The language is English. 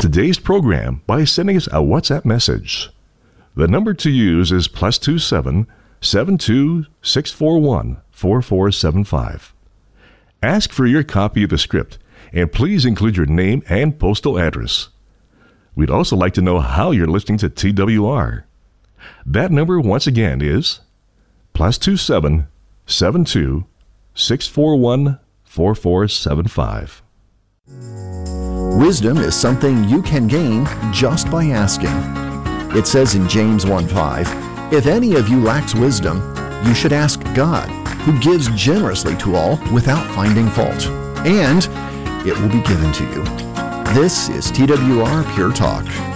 today's program by sending us a WhatsApp message. The number to use is +27 72 641 4475. Ask for your copy of the script, and please include your name and postal address. We'd also like to know how you're listening to TWR. That number once again is +27 72 641 4475. Wisdom is something you can gain just by asking. It says in James 1:5, "If any of you lacks wisdom, you should ask God, who gives generously to all without finding fault, and it will be given to you." This is TWR Pure Talk.